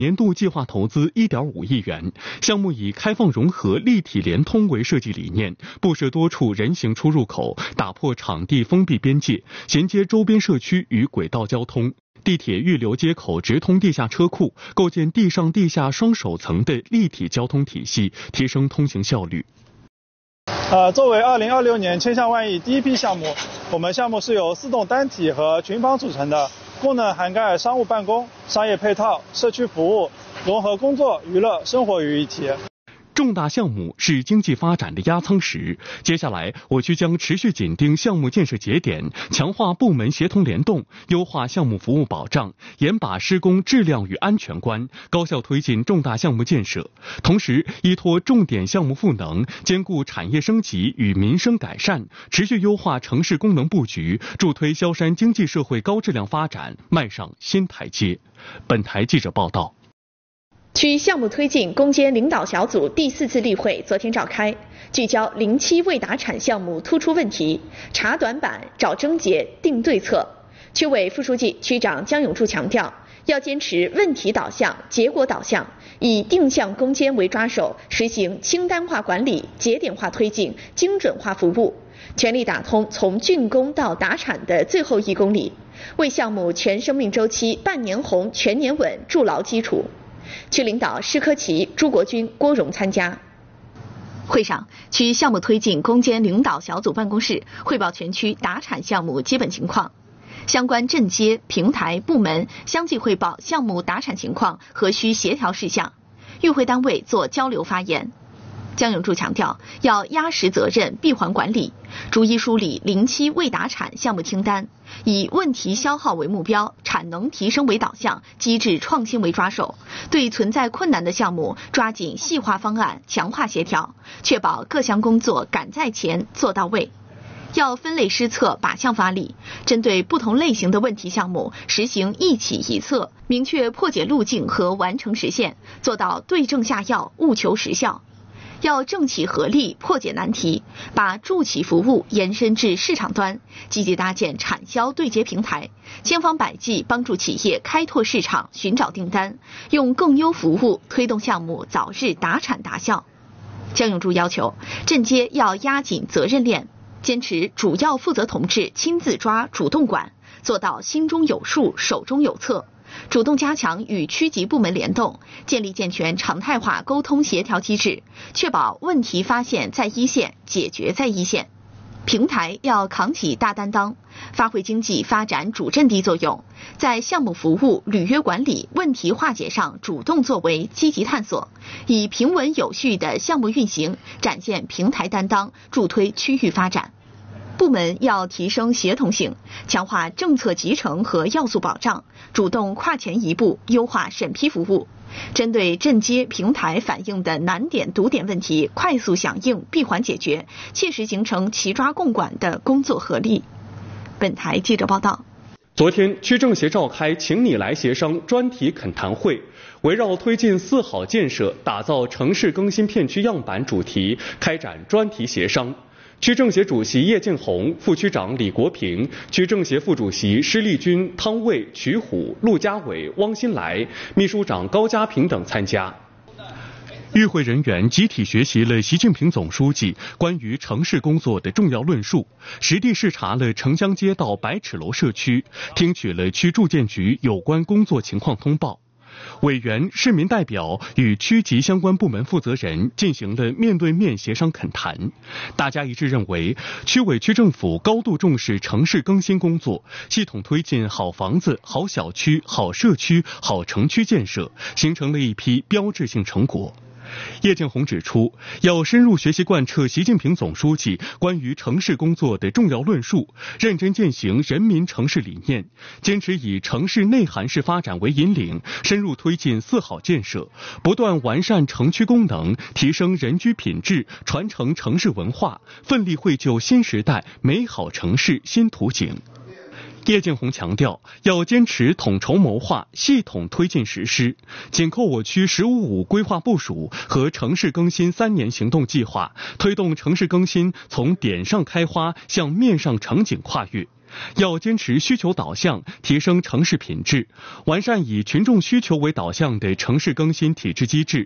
年度计划投资1.5亿元，项目以开放融合、立体联通为设计理念，布设多处人行出入口，打破场地封闭边界，衔接周边社区与轨道交通。地铁预留接口直通地下车库，构建地上地下双首层的立体交通体系，提升通行效率。 作为2026年千项万亿第一批项目，我们项目是由4栋单体和群房组成的，功能涵盖商务办公、商业配套、社区服务，融合工作、娱乐、生活于一体。 重大项目是经济发展的压舱石，接下来我区将持续紧盯项目建设节点，强化部门协同联动，优化项目服务保障，严把施工质量与安全关，高效推进重大项目建设。同时，依托重点项目赋能，兼顾产业升级与民生改善，持续优化城市功能布局，助推萧山经济社会高质量发展迈上新台阶。本台记者报道。 区项目推进攻坚领导小组第4次例会昨天召开，聚焦07未达产项目突出问题，查短板、找症结、定对策。区委副书记、区长姜永柱强调，要坚持问题导向、结果导向，以定向攻坚为抓手，实行清单化管理、节点化推进、精准化服务，全力打通从竣工到达产的最后1公里，为项目全生命周期半年红、全年稳筑牢基础。区领导施科奇、朱国军、郭荣参加。会上，区项目推进攻坚领导小组办公室汇报全区达产项目基本情况，相关镇街、平台、部门相继汇报项目达产情况和需协调事项，与会单位做交流发言。姜永柱强调，要压实责任，闭环管理，逐一梳理07未达产项目清单，以问题消耗为目标，产能提升为导向，机制创新为抓手，对存在困难的项目抓紧细化方案，强化协调，确保各项工作赶在前，做到位。要分类施策，靶向发力，针对不同类型的问题项目实行一起一策，明确破解路径和完成时限，做到对症下药，务求实效。要政企合力破解难题，把助企服务延伸至市场端，积极搭建产销对接平台，千方百计帮助企业开拓市场，寻找订单，用更优服务推动项目早日达产达效。姜永柱要求，镇街要压紧责任链，坚持主要负责同志亲自抓、主动管，做到心中有数、手中有策。主动加强与区级部门联动，建立健全常态化沟通协调机制，确保问题发现在一线，解决在一线。平台要扛起大担当，发挥经济发展主阵地作用，在项目服务、履约管理、问题化解上主动作为，积极探索，以平稳有序的项目运行展现平台担当，助推区域发展。部门要提升协同性，强化政策集成和要素保障，主动跨前一步，优化审批服务。针对镇街平台反映的难点、堵点问题，快速响应，闭环解决，切实形成齐抓共管的工作合力。本台记者报道。 昨天，区政协召开“请你来协商”专题恳谈会，围绕推进4好建设、打造城市更新片区样板主题开展专题协商。区政协主席叶建宏、副区长李国平、区政协副主席施立军、汤卫、瞿虎、陆家伟、汪新来、秘书长高家平等参加。与会人员集体学习了习近平总书记关于城市工作的重要论述，实地视察了城乡街道百尺楼社区，听取了区住建局有关工作情况通报。委员、市民代表与区级相关部门负责人进行了面对面协商恳谈，大家一致认为，区委区政府高度重视城市更新工作，系统推进好房子、好小区、好社区、好城区建设，形成了一批标志性成果。叶建宏指出，要深入学习贯彻习近平总书记关于城市工作的重要论述，认真践行人民城市理念，坚持以城市内涵式发展为引领，深入推进4好建设，不断完善城区功能，提升人居品质，传承城市文化，奋力绘就新时代美好城市新图景。叶建宏强调，要坚持统筹谋划、系统推进实施，紧扣我区“15+5”规划部署和城市更新3年行动计划，推动城市更新从点上开花向面上成景跨越， 要坚持需求导向，提升城市品质，完善以群众需求为导向的城市更新体制机制，